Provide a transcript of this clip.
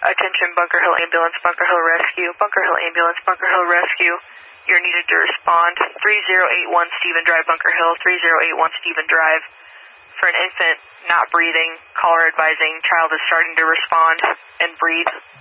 Attention Bunker Hill Ambulance, Bunker Hill Rescue, Bunker Hill Ambulance, Bunker Hill Rescue. You're needed to respond. 3081 Stephen Drive, Bunker Hill, 3081 Stephen Drive. For an infant not breathing, caller advising child is starting to respond and breathe.